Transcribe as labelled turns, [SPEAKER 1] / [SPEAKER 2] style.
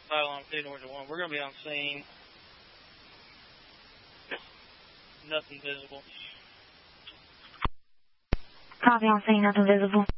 [SPEAKER 1] Cylon 2, North 1. We're going to be on scene. Nothing visible.
[SPEAKER 2] Copy on scene, nothing visible.